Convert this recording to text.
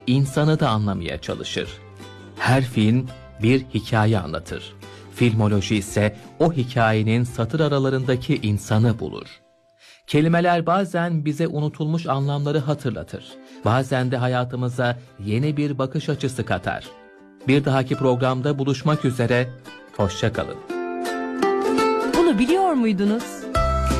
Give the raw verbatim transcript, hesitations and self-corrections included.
insanı da anlamaya çalışır. Her film bir hikaye anlatır. Filmoloji ise o hikayenin satır aralarındaki insanı bulur. Kelimeler bazen bize unutulmuş anlamları hatırlatır. Bazen de hayatımıza yeni bir bakış açısı katar. Bir dahaki programda buluşmak üzere, hoşça kalın. Bunu biliyor muydunuz?